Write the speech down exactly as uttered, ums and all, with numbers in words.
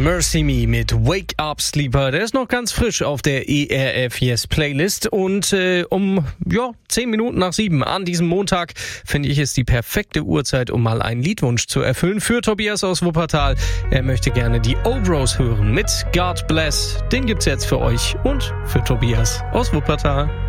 Mercy Me mit Wake Up Sleeper. Der ist noch ganz frisch auf der E R F Yes Playlist. Und äh, um ja zehn Minuten nach sieben an diesem Montag finde ich es die perfekte Uhrzeit, um mal einen Liedwunsch zu erfüllen für Tobias aus Wuppertal. Er möchte gerne die Obros hören mit God Bless. Den gibt's jetzt für euch und für Tobias aus Wuppertal.